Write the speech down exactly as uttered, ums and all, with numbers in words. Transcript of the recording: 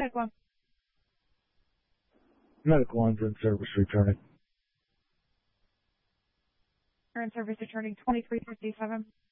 Take one. Medical lines in service returning. You're in service returning twenty-three fifty-seven.